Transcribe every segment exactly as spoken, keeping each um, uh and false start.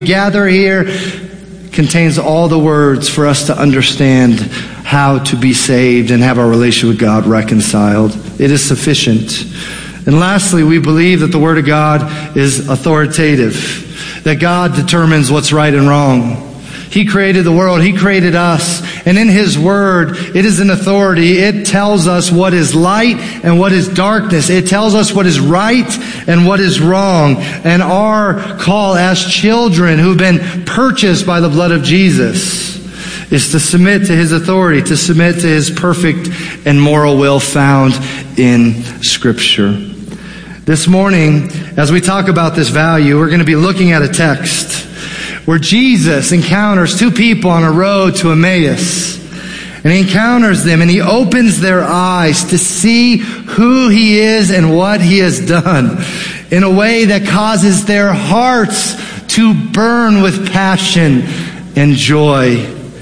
Gather here contains all the words for us to understand how to be saved and have our relationship with God reconciled. It is sufficient. And lastly, we believe that the Word of God is authoritative, that God determines what's right and wrong. He created the world. He created us. And in His Word, it is an authority. It tells us what is light and what is darkness. It tells us what is right and what is wrong. And our call as children who've been purchased by the blood of Jesus is to submit to His authority, to submit to His perfect and moral will found in Scripture. This morning, as we talk about this value, we're going to be looking at a text where Jesus encounters two people on a road to Emmaus. And He encounters them and He opens their eyes to see who He is and what He has done in a way that causes their hearts to burn with passion and joy.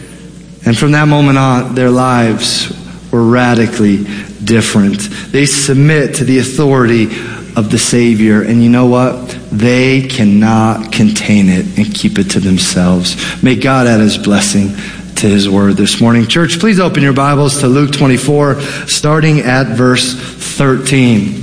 And from that moment on, their lives were radically different. They submit to the authority of the Savior. And you know what? They cannot contain it and keep it to themselves. May God add His blessing to His Word this morning. Church, please open your Bibles to Luke twenty-four, starting at verse thirteen.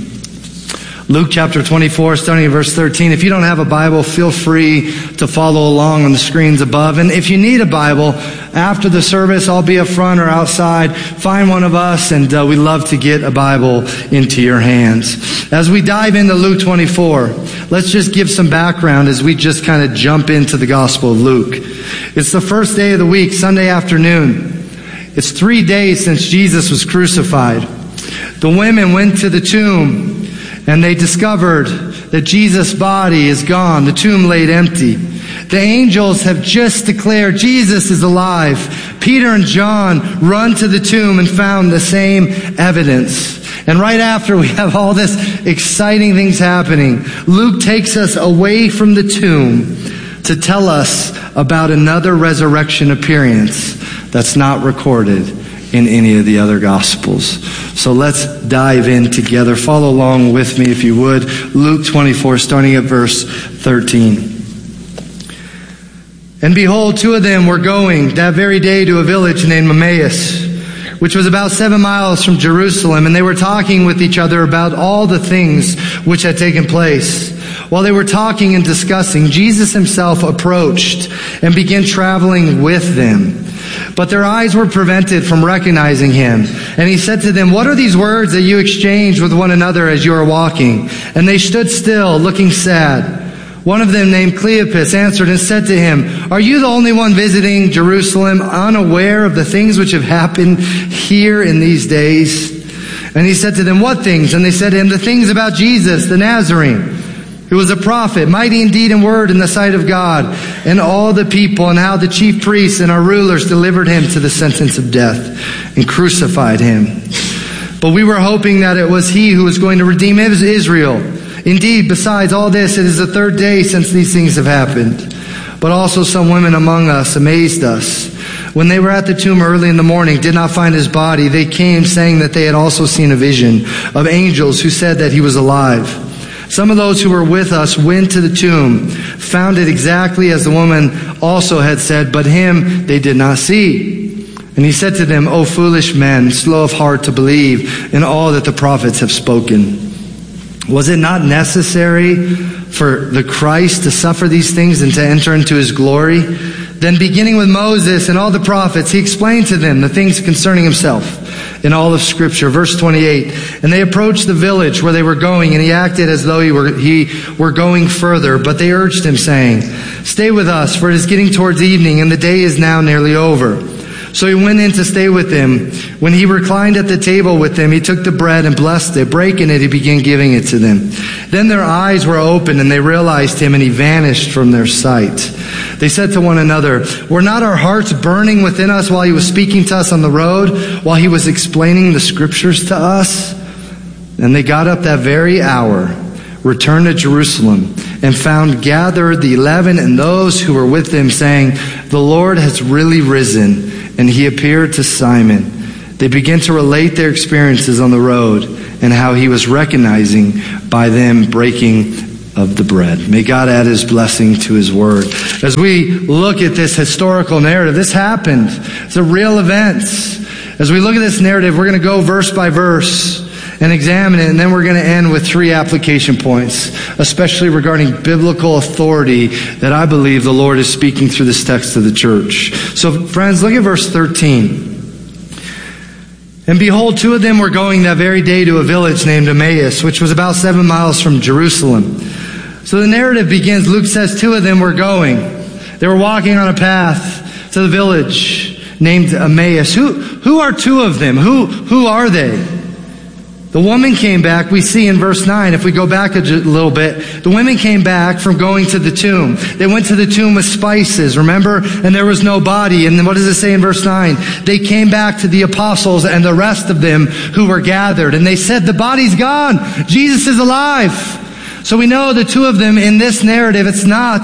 Luke chapter twenty-four, starting at verse thirteen. If you don't have a Bible, feel free to follow along on the screens above. And if you need a Bible, after the service, I'll be up front or outside. Find one of us, and uh, we'd love to get a Bible into your hands. As we dive into Luke twenty-four, let's just give some background as we just kind of jump into the Gospel of Luke. It's the first day of the week, Sunday afternoon. It's three days since Jesus was crucified. The women went to the tomb, and they discovered that Jesus' body is gone, the tomb laid empty. The angels have just declared Jesus is alive. Peter and John run to the tomb and found the same evidence. And right after we have all this exciting things happening, Luke takes us away from the tomb to tell us about another resurrection appearance that's not recorded in any of the other Gospels. So let's dive in together. Follow along with me if you would. Luke twenty-four, starting at verse thirteen. And behold, two of them were going that very day to a village named Emmaus, which was about seven miles from Jerusalem, and they were talking with each other about all the things which had taken place. While they were talking and discussing, Jesus Himself approached and began traveling with them. But their eyes were prevented from recognizing Him. And He said to them, "What are these words that you exchange with one another as you are walking?" And they stood still, looking sad. One of them, named Cleopas, answered and said to Him, "Are you the only one visiting Jerusalem, unaware of the things which have happened here in these days?" And He said to them, "What things?" And they said to Him, "The things about Jesus, the Nazarene, who was a prophet, mighty in deed and word in the sight of God and all the people, and how the chief priests and our rulers delivered Him to the sentence of death and crucified Him. But we were hoping that it was He who was going to redeem Israel. Indeed, besides all this, it is the third day since these things have happened. But also some women among us amazed us. When they were at the tomb early in the morning, did not find His body, they came saying that they had also seen a vision of angels who said that He was alive. Some of those who were with us went to the tomb, found it exactly as the woman also had said, but Him they did not see. And He said to them, "O foolish men, slow of heart to believe in all that the prophets have spoken. Was it not necessary for the Christ to suffer these things and to enter into His glory?" Then beginning with Moses and all the prophets, He explained to them the things concerning Himself in all of Scripture. Verse twenty-eight, and they approached the village where they were going, and He acted as though he were, he were going further. But they urged Him, saying, "Stay with us, for it is getting towards evening, and the day is now nearly over." So He went in to stay with them. When He reclined at the table with them, He took the bread and blessed it. Breaking it, He began giving it to them. Then their eyes were opened, and they realized Him, and He vanished from their sight. They said to one another, "Were not our hearts burning within us while He was speaking to us on the road, while He was explaining the Scriptures to us?" And they got up that very hour, returned to Jerusalem, and found gathered the eleven and those who were with them, saying, "The Lord has really risen, and He appeared to Simon." They began to relate their experiences on the road and how He was recognizing by them breaking of the bread. May God add his blessing to his word. As we look at this historical narrative, this happened. It's a real event. As we look at this narrative, we're going to go verse by verse and examine it, and then we're going to end with three application points, especially regarding biblical authority that I believe the Lord is speaking through this text to the church. So friends, look at verse thirteen. And behold, two of them were going that very day to a village named Emmaus, which was about seven miles from Jerusalem. So the narrative begins, Luke says two of them were going. They were walking on a path to the village named Emmaus. Who, who are two of them? Who, who are they? The woman came back, we see in verse nine, if we go back a little bit, the women came back from going to the tomb. They went to the tomb with spices, remember? And there was no body. And then what does it say in verse nine? They came back to the apostles and the rest of them who were gathered. And they said, the body's gone. Jesus is alive. So we know the two of them in this narrative, it's not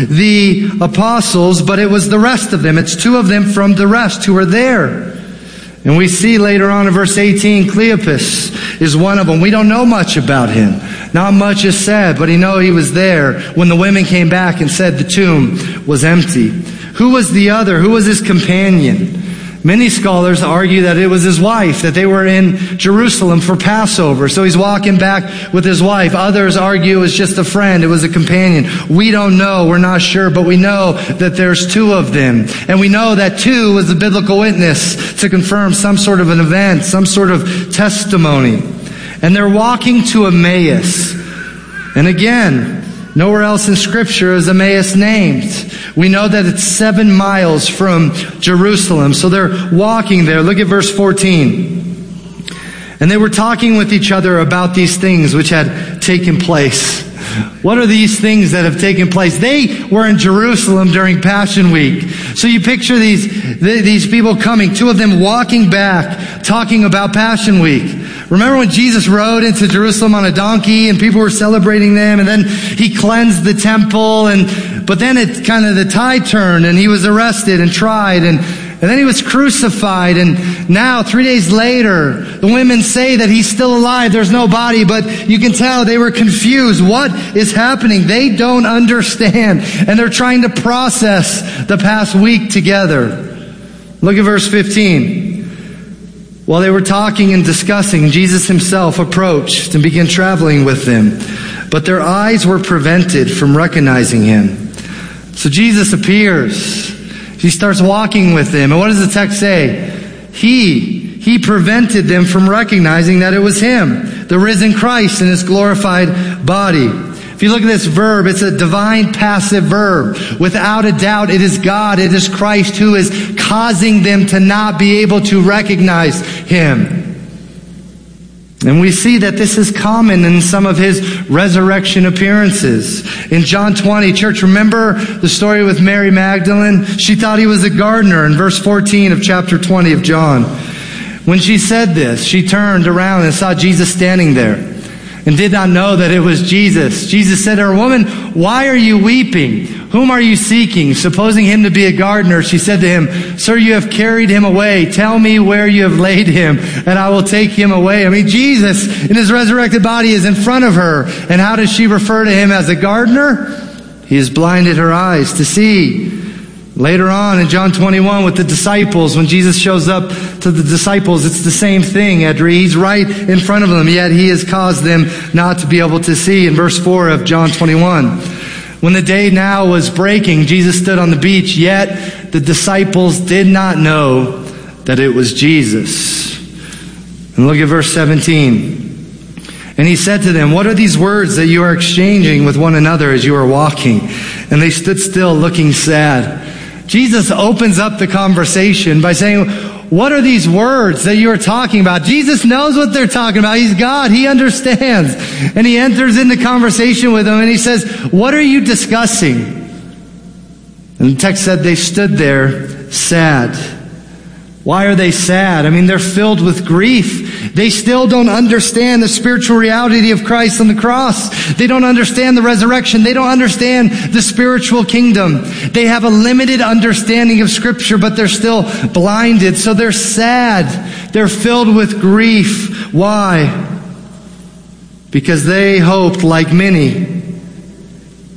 the apostles, but it was the rest of them. It's two of them from the rest who were there. And we see later on in verse eighteen, Cleopas is one of them. We don't know much about him. Not much is said, but we know he was there when the women came back and said the tomb was empty. Who was the other? Who was his companion? Many scholars argue that it was his wife, that they were in Jerusalem for Passover. So he's walking back with his wife. Others argue it was just a friend. It was a companion. We don't know. We're not sure. But we know that there's two of them. And we know that two was a biblical witness to confirm some sort of an event, some sort of testimony. And they're walking to Emmaus. And again, nowhere else in Scripture is Emmaus named. We know that it's seven miles from Jerusalem. So they're walking there. Look at verse fourteen. And they were talking with each other about these things which had taken place. What are these things that have taken place? They were in Jerusalem during Passion Week. So you picture these, these people coming, two of them walking back, talking about Passion Week. Remember when Jesus rode into Jerusalem on a donkey and people were celebrating them, and then he cleansed the temple, and but then it kind of the tide turned and he was arrested and tried, and And then he was crucified, and now, three days later, the women say that he's still alive. There's no body, but you can tell they were confused. What is happening? They don't understand, and they're trying to process the past week together. Look at verse fifteen. While they were talking and discussing, Jesus himself approached and began traveling with them, but their eyes were prevented from recognizing him. So Jesus appears. He starts walking with them. And what does the text say? He, he prevented them from recognizing that it was him, the risen Christ in his glorified body. If you look at this verb, it's a divine passive verb. Without a doubt, it is God, it is Christ who is causing them to not be able to recognize him. And we see that this is common in some of his resurrection appearances. In John twenty, church, remember the story with Mary Magdalene? She thought he was a gardener in verse fourteen of chapter twenty of John. When she said this, she turned around and saw Jesus standing there and did not know that it was Jesus. Jesus said to her, "Woman, why are you weeping? Whom are you seeking?" Supposing him to be a gardener, she said to him, "Sir, you have carried him away. Tell me where you have laid him, and I will take him away." I mean, Jesus in his resurrected body is in front of her. And how does she refer to him as a gardener? He has blinded her eyes to see. Later on in John twenty-one with the disciples, when Jesus shows up to the disciples, it's the same thing, Edry. He's right in front of them, yet he has caused them not to be able to see. In verse four of John twenty-one, when the day now was breaking, Jesus stood on the beach, yet the disciples did not know that it was Jesus. And look at verse seventeen. And he said to them, "What are these words that you are exchanging with one another as you are walking?" And they stood still, looking sad. Jesus opens up the conversation by saying, "What are these words that you are talking about?" Jesus knows what they're talking about. He's God. He understands. And he enters into conversation with them and he says, "What are you discussing?" And the text said they stood there sad. Why are they sad? I mean, they're filled with grief. They still don't understand the spiritual reality of Christ on the cross. They don't understand the resurrection. They don't understand the spiritual kingdom. They have a limited understanding of Scripture, but they're still blinded. So they're sad. They're filled with grief. Why? Because they hoped, like many,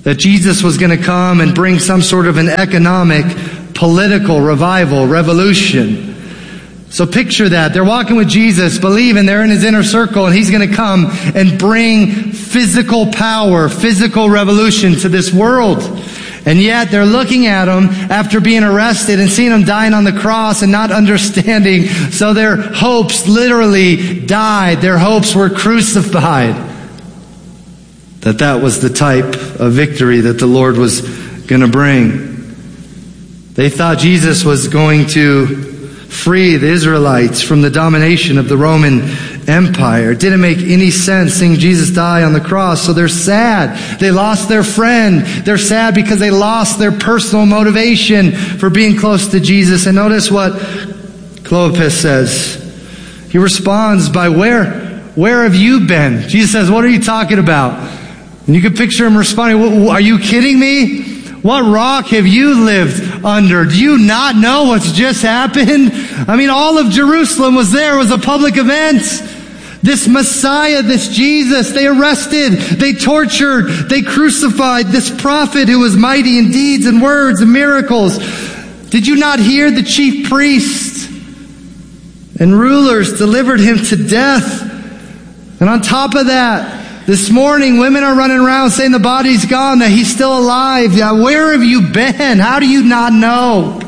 that Jesus was going to come and bring some sort of an economic, political revival, revolution. So picture that. They're walking with Jesus, believing they're in his inner circle, and he's going to come and bring physical power, physical revolution to this world. And yet they're looking at him after being arrested and seeing him dying on the cross and not understanding. So their hopes literally died. Their hopes were crucified. That that was the type of victory that the Lord was going to bring. They thought Jesus was going to free the Israelites from the domination of the Roman Empire. It didn't make any sense seeing Jesus die on the cross, so they're sad. They lost their friend. They're sad because they lost their personal motivation for being close to Jesus. And notice what Clopas says. He responds by, where, where have you been? Jesus says, what are you talking about? And you can picture him responding, are you kidding me? What rock have you lived under? Do you not know what's just happened? I mean, all of Jerusalem was there. It was a public event. This Messiah, this Jesus, they arrested, they tortured, they crucified this prophet who was mighty in deeds and words and miracles. Did you not hear the chief priests and rulers delivered him to death? And on top of that, this morning, women are running around saying the body's gone, that he's still alive. Yeah, where have you been? How do you not know?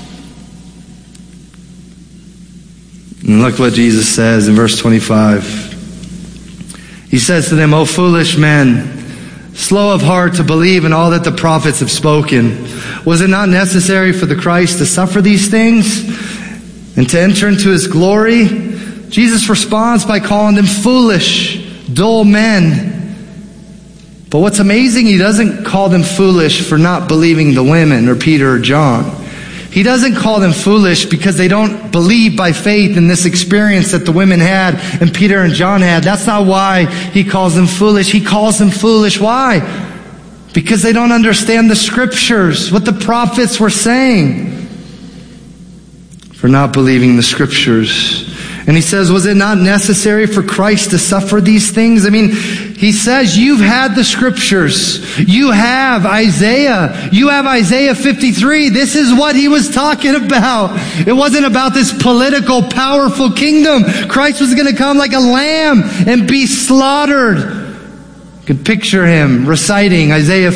And look what Jesus says in verse twenty-five. He says to them, O foolish men, slow of heart to believe in all that the prophets have spoken. Was it not necessary for the Christ to suffer these things and to enter into his glory? Jesus responds by calling them foolish, dull men. But what's amazing, he doesn't call them foolish for not believing the women or Peter or John. He doesn't call them foolish because they don't believe by faith in this experience that the women had and Peter and John had. That's not why he calls them foolish. He calls them foolish. Why? Because they don't understand the scriptures, what the prophets were saying. For not believing the scriptures. And he says, was it not necessary for Christ to suffer these things? I mean, he says, you've had the scriptures. You have Isaiah. You have Isaiah fifty-three. This is what he was talking about. It wasn't about this political, powerful kingdom. Christ was going to come like a lamb and be slaughtered. You can picture him reciting Isaiah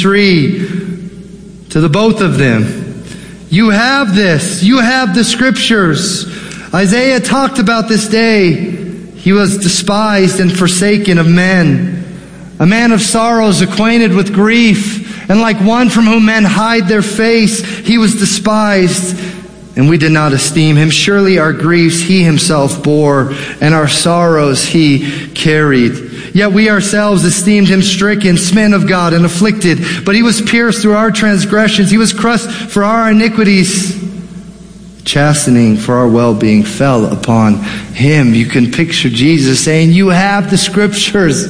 fifty-three to the both of them. You have this. You have the scriptures. Isaiah talked about this day. He was despised and forsaken of men, a man of sorrows, acquainted with grief, and like one from whom men hide their face, he was despised, and we did not esteem him. Surely our griefs he himself bore, and our sorrows he carried. Yet we ourselves esteemed him stricken, smitten of God, and afflicted. But he was pierced through our transgressions. He was crushed for our iniquities. Chastening for our well-being fell upon him. You can picture Jesus saying, you have the scriptures.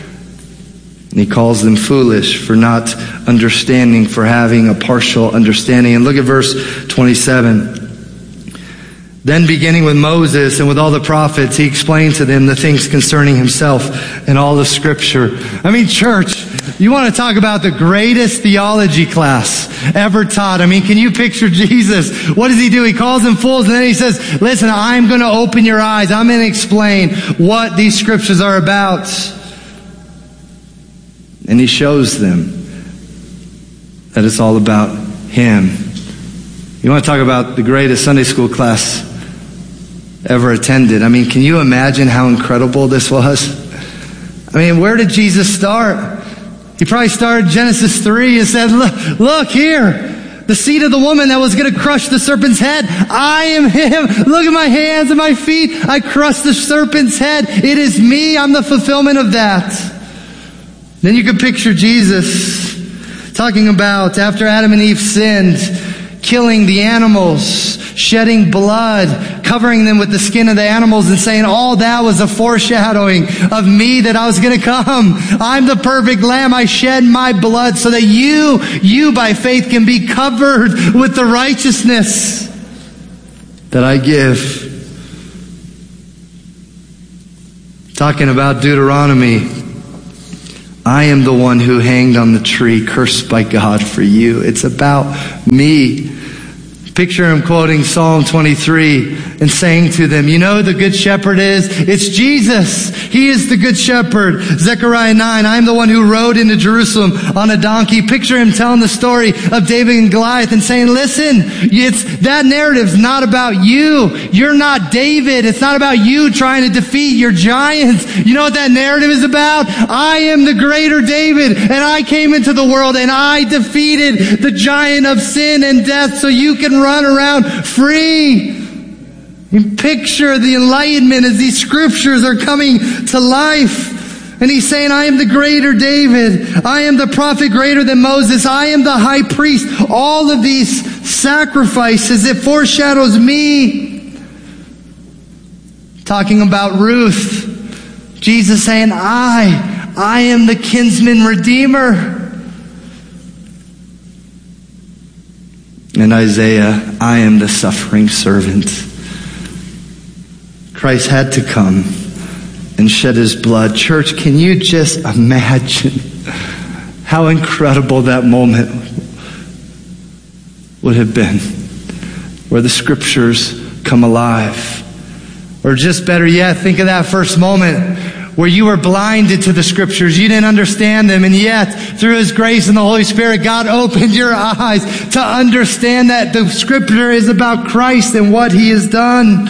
And he calls them foolish for not understanding, for having a partial understanding. And look at verse twenty-seven. Then beginning with Moses and with all the prophets, he explained to them the things concerning himself and all the scripture. I mean, church, you want to talk about the greatest theology class ever taught. I mean, can you picture Jesus? What does he do? He calls them fools, and then he says, listen, I'm going to open your eyes. I'm going to explain what these scriptures are about. And he shows them that it's all about him. You want to talk about the greatest Sunday school class ever attended. I mean, can you imagine how incredible this was? I mean, where did Jesus start? He probably started Genesis three and said, look, look here, the seed of the woman that was going to crush the serpent's head. I am him. Look at my hands and my feet. I crushed the serpent's head. It is me. I'm the fulfillment of that. Then you can picture Jesus talking about after Adam and Eve sinned, killing the animals, shedding blood, covering them with the skin of the animals, and saying all that was a foreshadowing of me, that I was going to come. I'm the perfect lamb. I shed my blood so that you, you by faith can be covered with the righteousness that I give. Talking about Deuteronomy, I am the one who hanged on the tree, cursed by God for you. It's about me. Picture him quoting Psalm twenty-three and saying to them, you know who the good shepherd is? It's Jesus. He is the good shepherd. Zechariah nine, I am the one who rode into Jerusalem on a donkey. Picture him telling the story of David and Goliath and saying, listen, it's, that narrative's not about you. You're not David. It's not about you trying to defeat your giants. You know what that narrative is about? I am the greater David, and I came into the world and I defeated the giant of sin and death so you can run around free. You picture the enlightenment as these scriptures are coming to life. And he's saying, I am the greater David. I am the prophet greater than Moses. I am the high priest. All of these sacrifices, it foreshadows me. Talking about Ruth, Jesus saying, I, I am the kinsman redeemer. In Isaiah, I am the suffering servant. Christ had to come and shed his blood. Church, can you just imagine how incredible that moment would have been, where the scriptures come alive? Or just better yet, think of that first moment where you were blinded to the scriptures. You didn't understand them. And yet, through his grace and the Holy Spirit, God opened your eyes to understand that the scripture is about Christ and what he has done.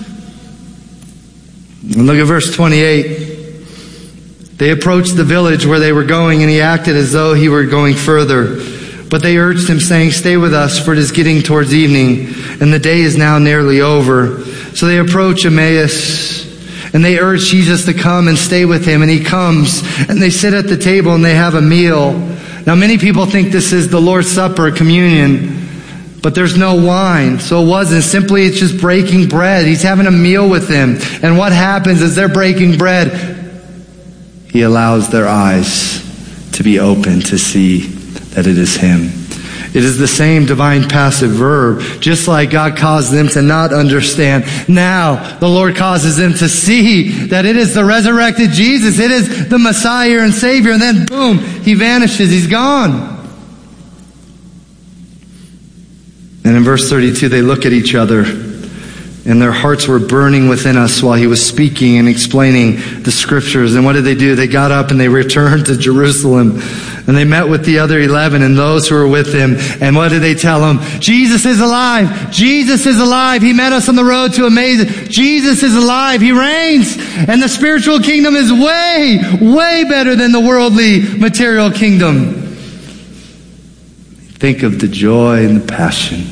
And look at verse twenty-eight. They approached the village where they were going, and he acted as though he were going further. But they urged him, saying, stay with us, for it is getting towards evening, and the day is now nearly over. So they approach Emmaus, and they urge Jesus to come and stay with him. And he comes, and they sit at the table, and they have a meal. Now, many people think this is the Lord's Supper, communion, but there's no wine. So it wasn't. Simply, it's just breaking bread. He's having a meal with them. And what happens is they're breaking bread. He allows their eyes to be open to see that it is him. It is the same divine passive verb. Just like God caused them to not understand, now the Lord causes them to see that it is the resurrected Jesus. It is the Messiah and Savior. And then boom, he vanishes. He's gone. And in verse thirty-two, they look at each other, and their hearts were burning within us while he was speaking and explaining the scriptures. And what did they do? They got up and they returned to Jerusalem. And they met with the other eleven and those who were with him. And what did they tell them? Jesus is alive. Jesus is alive. He met us on the road to Emmaus. Jesus is alive. He reigns. And the spiritual kingdom is way, way better than the worldly material kingdom. Think of the joy and the passion.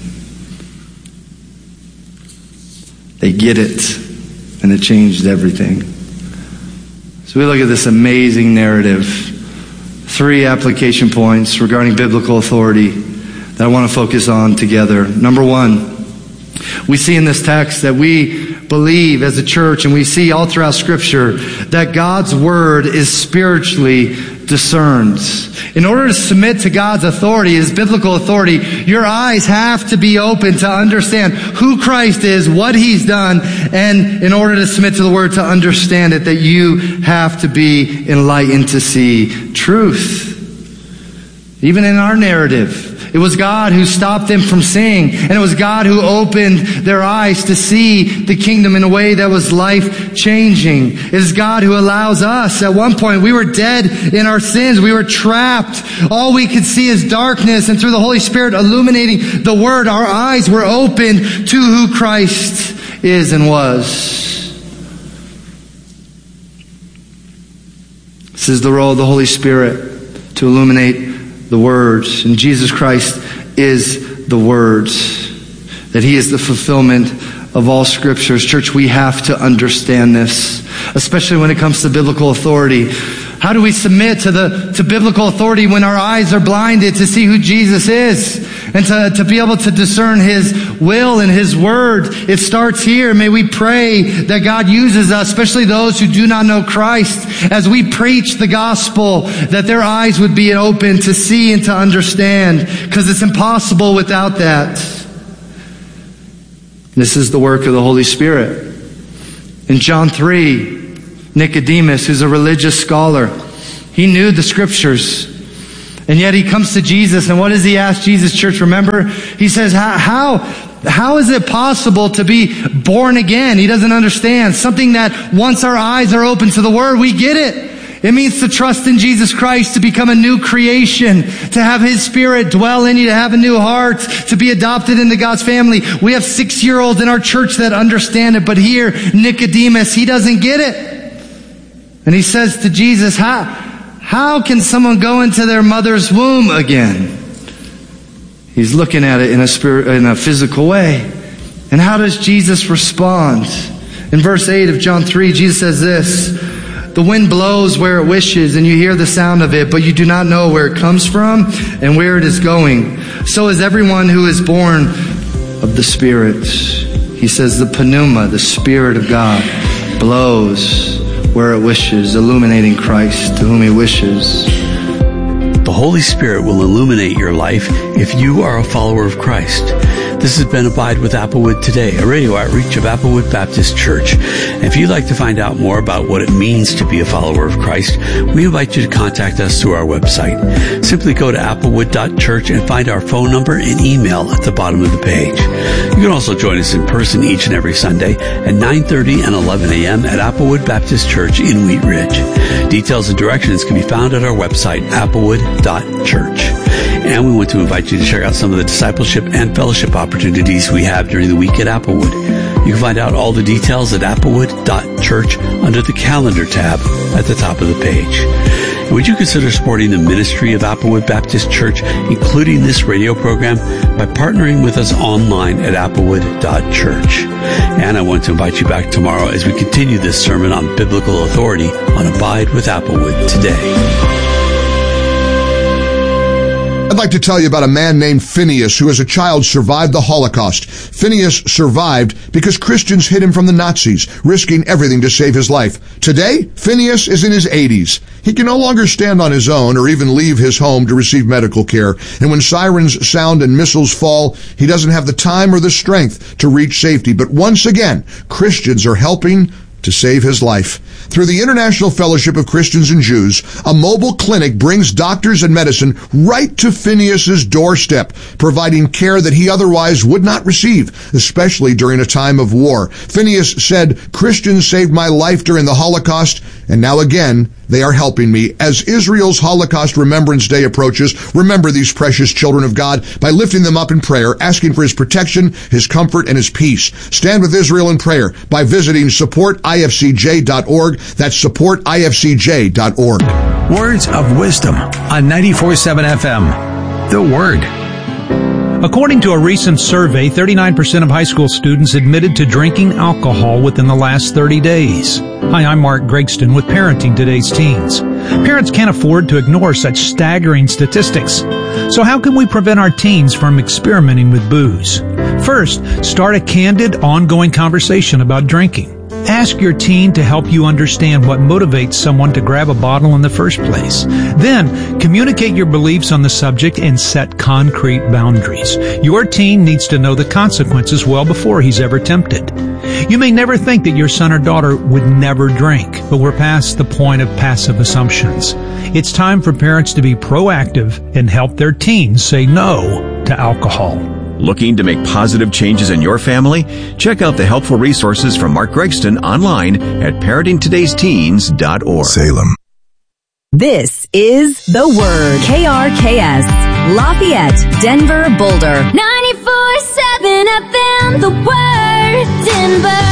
They get it, and it changed everything. So we look at this amazing narrative. Three application points regarding biblical authority that I want to focus on together. Number one, we see in this text that we believe as a church, and we see all throughout Scripture, that God's Word is spiritually discerned. In order to submit to God's authority, His biblical authority, your eyes have to be open to understand who Christ is, what He's done, and in order to submit to the Word, to understand it, that you have to be enlightened to see truth. Even in our narrative, it was God who stopped them from seeing, and it was God who opened their eyes to see the kingdom in a way that was life-changing. It is God who allows us. At one point, we were dead in our sins. We were trapped. All we could see is darkness, and through the Holy Spirit illuminating the Word, our eyes were open to who Christ is and was. This is the role of the Holy Spirit, to illuminate the words. And Jesus Christ is the words. That He is the fulfillment of all scriptures. Church, we have to understand this, especially when it comes to biblical authority. How do we submit to the to biblical authority when our eyes are blinded to see who Jesus is and to, to be able to discern His will and His word? It starts here. May we pray that God uses us, especially those who do not know Christ, as we preach the gospel, that their eyes would be open to see and to understand, because it's impossible without that. This is the work of the Holy Spirit. In John three, Nicodemus, who's a religious scholar, He knew the scriptures. And yet he comes to Jesus, and what does he ask Jesus, church? Remember? He says, how, how, how is it possible to be born again? He doesn't understand. Something that once our eyes are open to the Word, we get it. It means to trust in Jesus Christ, to become a new creation, to have His Spirit dwell in you, to have a new heart, to be adopted into God's family. We have six-year-olds in our church that understand it, but here, Nicodemus, he doesn't get it. And he says to Jesus, how, how can someone go into their mother's womb again? He's looking at it in a spirit, in a physical way. And how does Jesus respond? In verse eight of John three, Jesus says this, the wind blows where it wishes, and you hear the sound of it, but you do not know where it comes from and where it is going. So is everyone who is born of the Spirit. He says the pneuma, the Spirit of God, blows where it wishes, illuminating Christ to whom He wishes. The Holy Spirit will illuminate your life if you are a follower of Christ. This has been Abide with Applewood Today, a radio outreach of Applewood Baptist Church. And if you'd like to find out more about what it means to be a follower of Christ, we invite you to contact us through our website. Simply go to applewood dot church and find our phone number and email at the bottom of the page. You can also join us in person each and every Sunday at nine thirty and eleven a.m. at Applewood Baptist Church in Wheat Ridge. Details and directions can be found at our website, applewood dot church. And we want to invite you to check out some of the discipleship and fellowship opportunities we have during the week at Applewood. You can find out all the details at applewood dot church under the calendar tab at the top of the page. And would you consider supporting the ministry of Applewood Baptist Church, including this radio program, by partnering with us online at applewood dot church? And I want to invite you back tomorrow as we continue this sermon on biblical authority on Abide with Applewood Today. I'd like to tell you about a man named Phineas who as a child survived the Holocaust. Phineas survived because Christians hid him from the Nazis, risking everything to save his life. Today, Phineas is in his eighties. He can no longer stand on his own or even leave his home to receive medical care. And when sirens sound and missiles fall, he doesn't have the time or the strength to reach safety. But once again, Christians are helping to save his life. Through the International Fellowship of Christians and Jews, a mobile clinic brings doctors and medicine right to Phineas's doorstep, providing care that he otherwise would not receive, especially during a time of war. Phineas said, Christians saved my life during the Holocaust, and now again, they are helping me. As Israel's Holocaust Remembrance Day approaches, remember these precious children of God by lifting them up in prayer, asking for His protection, His comfort, and His peace. Stand with Israel in prayer by visiting support I F C J dot org. That's support I F C J dot org. Words of Wisdom on ninety-four point seven F M. The Word. According to a recent survey, thirty-nine percent of high school students admitted to drinking alcohol within the last thirty days. Hi, I'm Mark Gregston with Parenting Today's Teens. Parents can't afford to ignore such staggering statistics. So how can we prevent our teens from experimenting with booze? First, start a candid, ongoing conversation about drinking. Ask your teen to help you understand what motivates someone to grab a bottle in the first place. Then, communicate your beliefs on the subject and set concrete boundaries. Your teen needs to know the consequences well before he's ever tempted. You may never think that your son or daughter would never drink, but we're past the point of passive assumptions. It's time for parents to be proactive and help their teens say no to alcohol. Looking to make positive changes in your family? Check out the helpful resources from Mark Gregston online at parenting todays teens dot org. Salem. This is The Word. K R K S, Lafayette, Denver, Boulder. ninety-four seven F M, The Word, Denver.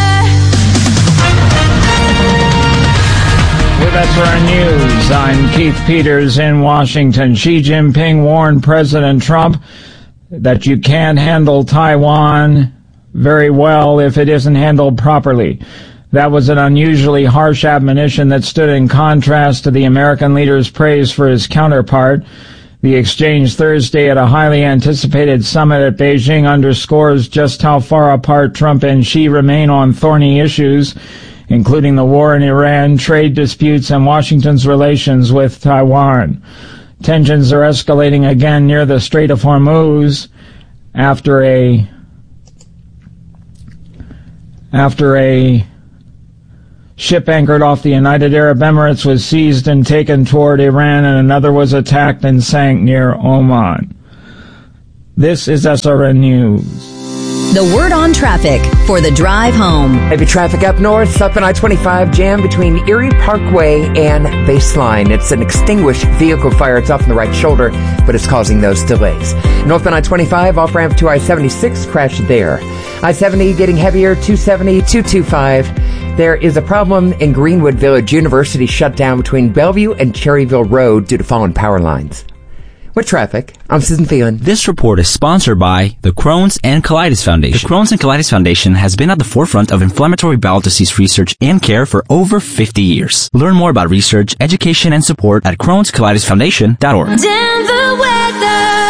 With us for our news, I'm Keith Peters in Washington. Xi Jinping warned President Trump that you can't handle Taiwan very well if it isn't handled properly. That was an unusually harsh admonition that stood in contrast to the American leader's praise for his counterpart. The exchange Thursday at a highly anticipated summit at Beijing underscores just how far apart Trump and Xi remain on thorny issues, including the war in Iran, trade disputes, and Washington's relations with Taiwan. Tensions are escalating again near the Strait of Hormuz after a after a ship anchored off the United Arab Emirates was seized and taken toward Iran, and another was attacked and sank near Oman. This is S R N News. The word on traffic for the drive home. Heavy traffic up north, up on I twenty-five jam between Erie Parkway and Baseline. It's an extinguished vehicle fire. It's off on the right shoulder, but it's causing those delays. Northbound I twenty-five, off ramp to I seventy-six, crash there. I seventy getting heavier, two seventy, two twenty-five. There is a problem in Greenwood Village. University shut down between Bellevue and Cherryville Road due to fallen power lines. With traffic, I'm Susan Phelan. This report is sponsored by the Crohn's and Colitis Foundation. The Crohn's and Colitis Foundation has been at the forefront of inflammatory bowel disease research and care for over fifty years. Learn more about research, education, and support at crohns colitis foundation dot org. Denver weather.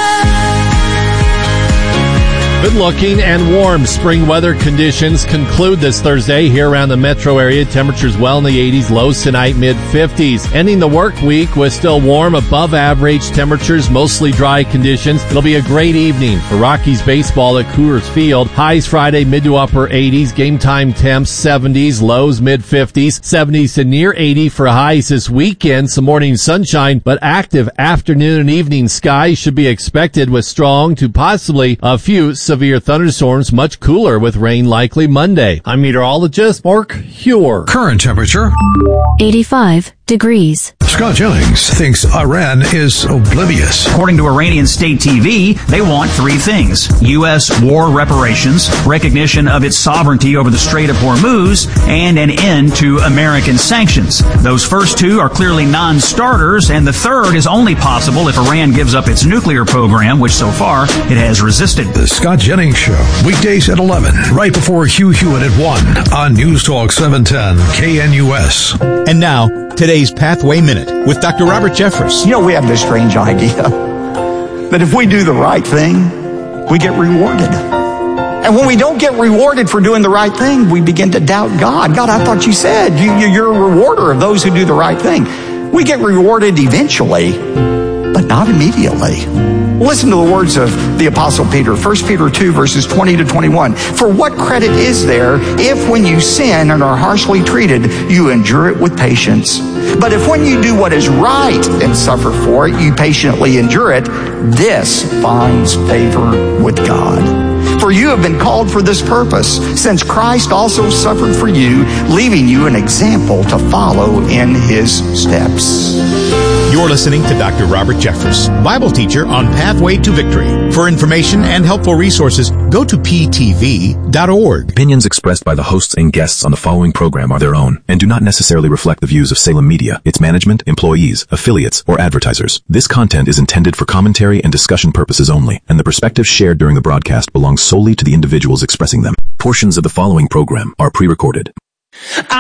Good looking and warm spring weather conditions conclude this Thursday here around the metro area. Temperatures well in the eighties, lows tonight mid fifties. Ending the work week with still warm, above average temperatures, mostly dry conditions. It'll be a great evening for Rockies baseball at Coors Field. Highs Friday mid to upper eighties, game time temps seventies, lows mid fifties, seventies to near eighty for highs this weekend. Some morning sunshine, but active afternoon and evening skies should be expected with strong to possibly a few severe thunderstorms, much cooler with rain likely Monday. I'm meteorologist Mark Huer. Current temperature eighty-five degrees. Scott Jennings thinks Iran is oblivious. According to Iranian state T V, they want three things: U S war reparations, recognition of its sovereignty over the Strait of Hormuz, and an end to American sanctions. Those first two are clearly non-starters, and the third is only possible if Iran gives up its nuclear program, which so far it has resisted. The Scott Jennings Show, weekdays at eleven, right before Hugh Hewitt at one on News Talk seven ten K N U S. And now, today's Pathway Minute with Doctor Robert Jeffress. You know, we have this strange idea that if we do the right thing, we get rewarded. And when we don't get rewarded for doing the right thing, we begin to doubt God. God, I thought you said you, you, you're a rewarder of those who do the right thing. We get rewarded eventually, but not immediately. Listen to the words of the Apostle Peter, First Peter two, verses twenty to twenty-one. For what credit is there if when you sin and are harshly treated, you endure it with patience? But if when you do what is right and suffer for it, you patiently endure it, this finds favor with God. For you have been called for this purpose, since Christ also suffered for you, leaving you an example to follow in his steps. You're listening to Doctor Robert Jeffress, Bible teacher on Pathway to Victory. For information and helpful resources, go to P T V dot org. Opinions expressed by the hosts and guests on the following program are their own and do not necessarily reflect the views of Salem Media, its management, employees, affiliates, or advertisers. This content is intended for commentary and discussion purposes only, and the perspectives shared during the broadcast belong solely to the individuals expressing them. Portions of the following program are pre-recorded.